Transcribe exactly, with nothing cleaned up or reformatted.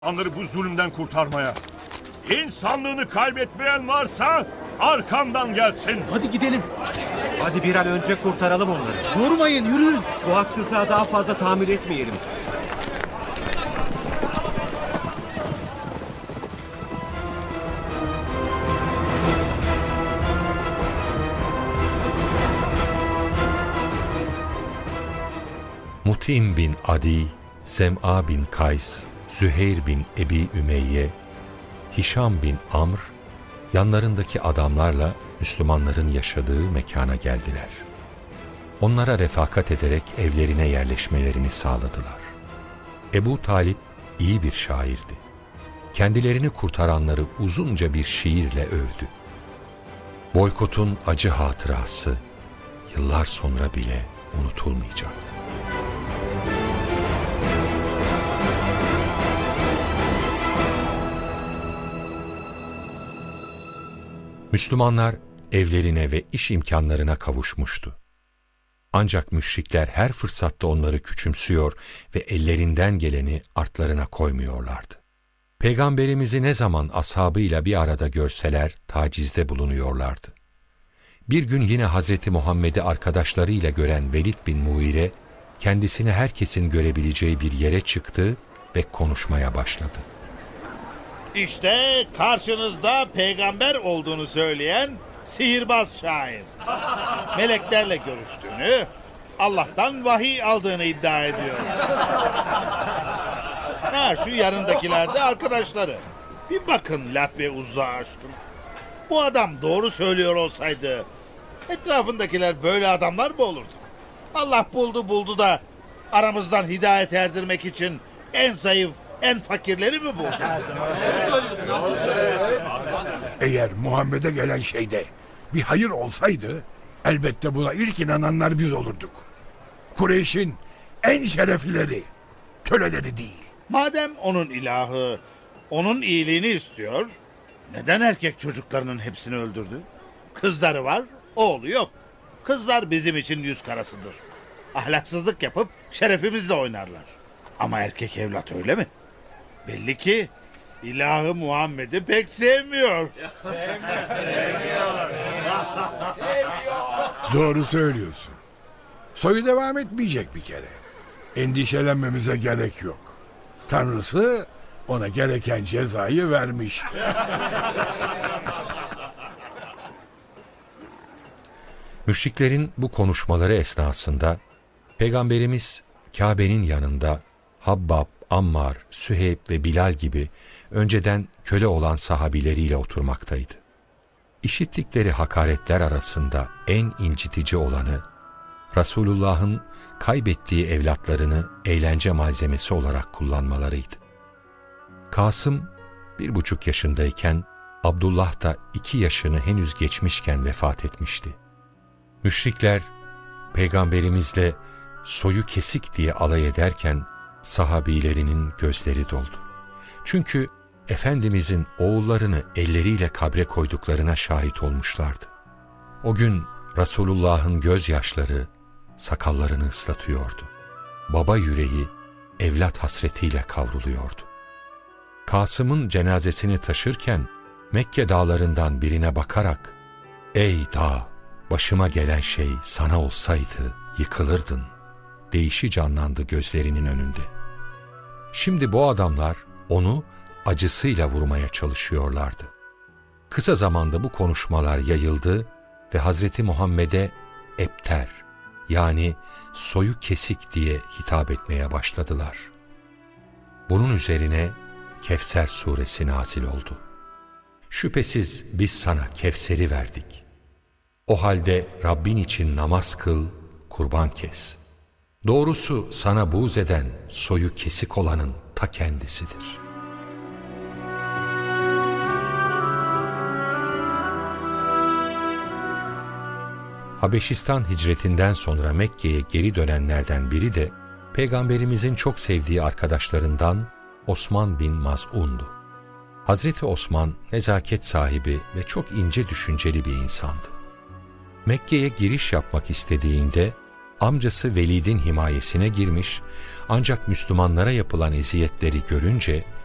Onları bu zulümden kurtarmaya. İnsanlığını kaybetmeyen varsa arkamdan gelsin. Hadi gidelim. Hadi bir an önce kurtaralım onları. Durmayın, yürüyün. Bu haksızlığa daha fazla tahammül etmeyelim. Mut'im bin Adi, Sem'a bin Kays, Züheyr bin Ebi Ümeyye, Hişam bin Amr, yanlarındaki adamlarla Müslümanların yaşadığı mekana geldiler. Onlara refakat ederek evlerine yerleşmelerini sağladılar. Ebu Talip iyi bir şairdi. Kendilerini kurtaranları uzunca bir şiirle övdü. Boykotun acı hatırası yıllar sonra bile unutulmayacaktı. Müslümanlar evlerine ve iş imkanlarına kavuşmuştu. Ancak müşrikler her fırsatta onları küçümsüyor ve ellerinden geleni artlarına koymuyorlardı. Peygamberimizi ne zaman ashabıyla bir arada görseler tacizde bulunuyorlardı. Bir gün yine Hazreti Muhammed'i arkadaşlarıyla gören Velid bin Muire, kendisini herkesin görebileceği bir yere çıktı ve konuşmaya başladı. İşte karşınızda peygamber olduğunu söyleyen sihirbaz şair. Meleklerle görüştüğünü, Allah'tan vahiy aldığını iddia ediyor. Ha, şu yanındakiler de arkadaşları. Bir bakın Lat ve Uzza aşkım. Bu adam doğru söylüyor olsaydı etrafındakiler böyle adamlar mı olurdu? Allah buldu buldu da aramızdan hidayet erdirmek için en zayıf, en fakirleri mi buldu? Eğer Muhammed'e gelen şeyde bir hayır olsaydı elbette buna ilk inananlar biz olurduk. Kureyş'in en şereflileri, köleleri değil. Madem onun ilahı, onun iyiliğini istiyor, neden erkek çocuklarının hepsini öldürdü? Kızları var, oğlu yok. Kızlar bizim için yüz karasıdır. Ahlaksızlık yapıp şerefimizle oynarlar. Ama erkek evlat öyle mi? Belli ki ilahı Muhammed'i pek sevmiyor. Sevmiyor, sevmiyor. Doğru söylüyorsun. Soyu devam etmeyecek bir kere. Endişelenmemize gerek yok. Tanrısı ona gereken cezayı vermiş. Müşriklerin bu konuşmaları esnasında Peygamberimiz Kabe'nin yanında Habbab, Ammar, Süheyb ve Bilal gibi önceden köle olan sahabileriyle oturmaktaydı. İşittikleri hakaretler arasında en incitici olanı, Resulullah'ın kaybettiği evlatlarını eğlence malzemesi olarak kullanmalarıydı. Kasım bir buçuk yaşındayken, Abdullah da iki yaşını henüz geçmişken vefat etmişti. Müşrikler, Peygamberimizle soyu kesik diye alay ederken, sahabilerinin gözleri doldu. Çünkü Efendimizin oğullarını elleriyle kabre koyduklarına şahit olmuşlardı. O gün Resulullah'ın gözyaşları sakallarını ıslatıyordu. Baba yüreği evlat hasretiyle kavruluyordu. Kasım'ın cenazesini taşırken Mekke dağlarından birine bakarak "Ey dağ, başıma gelen şey sana olsaydı yıkılırdın." deyişi canlandı gözlerinin önünde. Şimdi bu adamlar onu acısıyla vurmaya çalışıyorlardı. Kısa zamanda bu konuşmalar yayıldı ve Hazreti Muhammed'e ebter, yani soyu kesik diye hitap etmeye başladılar. Bunun üzerine Kevser suresi nazil oldu. Şüphesiz biz sana Kevser'i verdik. O halde Rabbin için namaz kıl, kurban kes. Doğrusu sana buğz eden soyu kesik olanın ta kendisidir. Habeşistan hicretinden sonra Mekke'ye geri dönenlerden biri de Peygamberimizin çok sevdiği arkadaşlarından Osman bin Maz'un'du. Hazreti Osman nezaket sahibi ve çok ince düşünceli bir insandı. Mekke'ye giriş yapmak istediğinde amcası Velid'in himayesine girmiş, ancak Müslümanlara yapılan eziyetleri görünce